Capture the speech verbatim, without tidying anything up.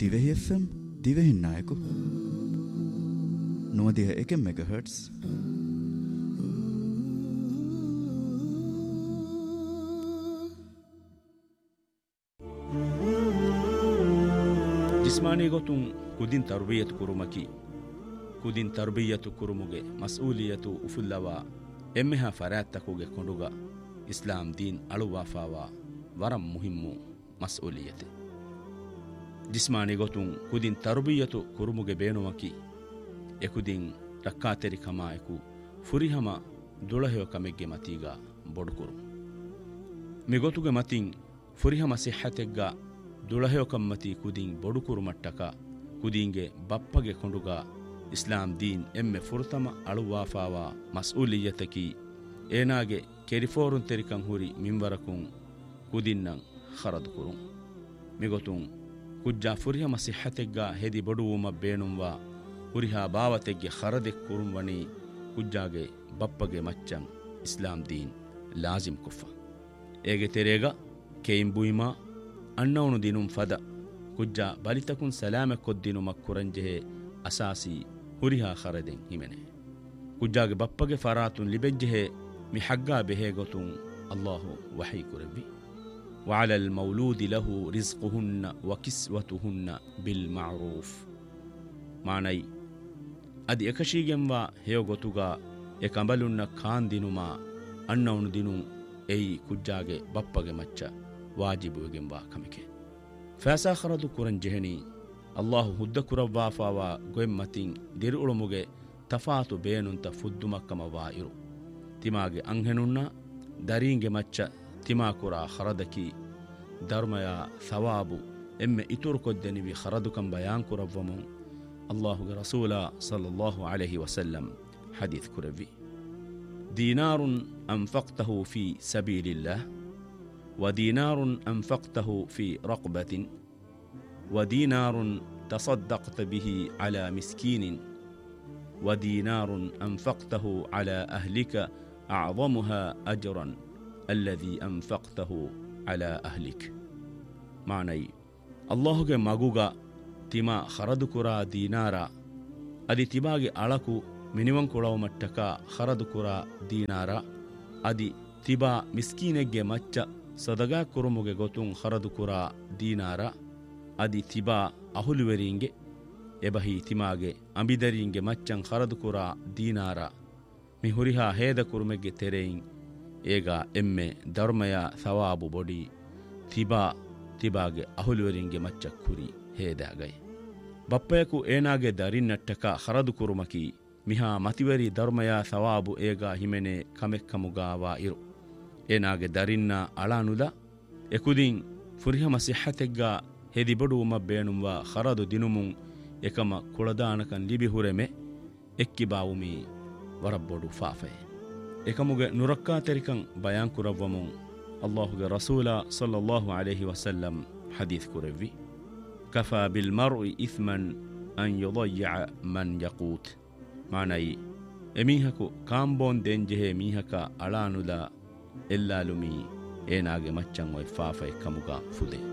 Dhivehi F M දිවෙහින් නායකු නොවදිහ එක මෙගාහර්ට්ස් ಜಿಸ್ಮಾನಿ ಗೊತುಂ ಕುದಿನ್ ತರ್ಬಿಯತ್ ಕುರುಮಕಿ ಕುದಿನ್ ತರ್ಬಿಯತು ಕುರುಮುಗೆ ಮಸ್ಊಲಿಯತು ಉಫುಲ್ಲವ ಎಮ್ಮೆಹ ಫರಾತ್ತಕುಗೆ ಕೊಂಡುಗ ಇಸ್ಲಾಂ ದೀನ್ ಅಳುವಾಫಾವ ವರಂ ಮುಹಿಮ್ಮು ಮಸ್ಊಲಿಯತೆ ಜಿಸ್ಮಾನಿ ಗೊತುಂ ಕುದಿನ್ ತರ್ಬಿಯತು ಕುರುಮುಗೆ ಬೇನುವಕಿ ಎಕುದಿನ್ ರಕ್ಕಾತೆರಿ ಕಮಾಯಕು ಫುರಿಹಮ ದುಳಹೆಯ ಕಮೆಗ್ಗೆ ಮತೀಗ ಬೊಡುಕುರು ಮಿಗೊತುಗೆ ಮತಿನ್ ಫುರಿಹಮ ಸಿಹತೆಗ್ಗ ದುಳಹೆಯ ಕಮ್ಮತಿ ಕುದಿನ್ ಬೊಡುಕುರು ಮಟ್ಟಕ ಕುದಿಂಗೆ ಬಪ್ಪಗೆ ಕೊಂಡುಗ ಇಸ್ಲಾಂ ದೀನ್ ಎಮ್ಮೆ ಫುರ್ತಮ ಅಳುವಾಫಾವ ಮಸ್ಊಲಿಯತಕಿ ಏನಾಗೆ ಕೆರಿಫೋರುನ್ ತೆರಿಕಂ ಹುರಿ ಮಿಂವರಕುಂ ಕುದಿನ್ನಂ ಖರದುಕುರು ಮಿಗೊತುಂ ಕುಜ್ಜಾ ಫುರಿಹಮ ಸಿಹತೆಗ್ಗ ಹೆದಿ ಬೊಡುವುಮ ಬೇಣುಂವ ಹುರಿಹಾ ಬಾವತೆಗ್ಗೆ ಖರದೆಕ್ ಕುರುಂವನಿ ಕುಜ್ಜಾಗೆ ಬಪ್ಪಗೆ ಮಚ್ಚಂ ಇಸ್ಲಾಂ ದೀನ್ ಲಾಜಿಮ್ ಕುಫ ಏಗೆ ತೆರೆಗ ಕೇಯಿಂ ಬುಯಿಮಾ ಅನ್ನವನು ದಿನುಂ ಫದ ಕುಜ್ಜಾ ಬಲಿತಕುನ್ ಸಲಾಮೆ ಕೊದ್ದಿನು ಮಕ್ಕುರಂಜೆಹೆ ಅಸಾಸಿ ಹುರಿಹಾ ಖರದೆಂ ಹಿಮೆನೆ ಕುಜ್ಜಾಗೆ ಬಪ್ಪಗೆ ಫರಾತುನ್ ಲಿಬೆಜ್ಜೆಹೆ ಮಿ ಹಗ್ಗಾ ಬೆಹೆ ಗೊತುಂ ಅಲ್ಲಾಹು ವಹಿ ಕುರವಿ وعلى المولود له رزقهن وكسوتهن بالمعروف معنی ادی اکشیگم وا هیو گوتوگا එකඹලුන්න කාන් දිනුමා අන්නවුණු දිනු එයි කුජ්ජාගේ බප්පගේ මච්ච වාජිබුවගෙන් වා කමිකේ ෆෑසා ಖರದು ಕುರನ್ ಜೆಹನಿ ಅಲ್ಲಾಹು ಹುದ್ದ ಕುರವ್ವಾಫಾವಾ ಗೊಯಂ ಮತಿನ್ ದಿರುಳುಮುಗೆ ತಫಾತು ಬೇನುಂತ ಫುದ್ದುಮಕ್ಕಮ ವಾಯಿರು ತಿಮಾಗೆ ಅಂಹೆನುನ್ನ ದರೀಂಗೆ ಮಚ್ಚ ತಿಮಾಕುರ ಖರದಕಿ ಧರ್ಮಯ ಸವಾಬು ಎಮ್ಮೆ ಇತುರು ಕೊದ್ದೆನಿವಿ ಖರದುಕಂ ಬಯಾನ್ ಕುರವ್ವಮು ಅಲ್ಲಾಹುಗೆ ರಸೂಲ ಸಲ್ಲಲ್ಲಾಹು ಅಲೈಹಿ ವಸಲ್ಲಂ حديث كربي دينار أنفقته في سبيل الله ودينار أنفقته في رقبة ودينار تصدقت به على مسكين ودينار أنفقته على أهلك أعظمها أجرا الذي أنفقته على أهلك معني الله مغوغا تما خردكرا دينارا أدي تباغي ألكو ಮಿನಿಮಂ ಕೊಳವ ಮಟ್ಟಕ ಖರದು ಕುರ ದೀನಾರ ಅದಿ ತಿಬಾ ಮಿಸ್ಕೀನೆಗ್ಗೆ ಮಚ್ಚ ಸದಗಾ ಕುರುಮುಗೆ ಗೊತುಂ ಖರದು ಕುರ ದೀನಾರ ಅದಿ ತಿಬಾ ಅಹುಲುವೆರಿಂಗೆ ಎಬಹಿ ತಿಮಾಗೆ ಅಂಬಿದರಿಂಗೆ ಮಚ್ಚಂ ಖರದು ಕುರ ದೀನಾರ ಮಿ ಹುರಿಹಾ ಹೇದ ಕುರುಮೆಗ್ಗೆ ತೆರೆಯಿಂ ಏಗ ಎಮ್ಮೆ ಧರ್ಮಯ ಸವಾಬು ಬೊಡಿ ತಿಬಾ ತಿಬಾಗೆ ಅಹುಲುವೆರಿಂಗೆ ಮಚ್ಚ ಕುರಿ ಹೇದಾಗೈ ಬಪ್ಪಯಕು ಏನಾಗೆ ದರಿನ್ನಟ್ಟಕ ಖರದು ಕುರುಮಕಿ ಮಿಹಾ ಮತಿವರಿ ಧರ್ಮಯ ಸವಾಬು ಏಗ ಹಿಮೆನೆ ಕಮೆಕ್ಕಮುಗಾವಾ ಇರು ಏನಾಗೆ ದರಿನ್ನ ಅಳಾನುದ ಎಕುದಿನ್ ಫುರಿಹಮ ಸಿಹತೆಗ್ಗ ಹೆದಿ ಬಡುವುಮ ಬೇಣುವ ಖರದು ದಿನುಮುಂ ಎಕಮ ಕುಳದಾನಕನ್ ಲಿಬಿ ಹುರೆಮೆ ಎಕ್ಕಿ ಬಾವುಮಿ ವರಬ್ಬೊಡು ಫಾಫೆ ಎಕಮುಗೆ ನುರಕ್ಕಾ ತೆರಿಕಂ ಬಯಾನ್ ಕುರವ್ವಮುಂ ಅಲ್ಲಾಹುಗೆ ರಸೂಲ ಸಲ್ಲಲ್ಲಾಹು ಅಲೈಹಿ ವಸಲ್ಲಂ ಹದೀಸ್ ಕುರವ್ವಿ ಕಫಾ ಬಿಲ್ ಮರ್ಇ ಇಸ್ಮನ್ ಅನ್ ಯುದಯ್ಯ ಮನ್ ಯಕೂತ್ ಮಾನೈ ಎಮೀಹಕು ಕಾಂಬೋನ್ ದೆಂಜೆಹೆ ಮೀಹಕ ಅಳಾನುಲ ಎಲ್ಲಾಲುಮಿ ಏನಾಗೆ ಮಚ್ಚಂ ಒಯ್ ಫಾಫೈ ಕಮುಗ ಫುದೆ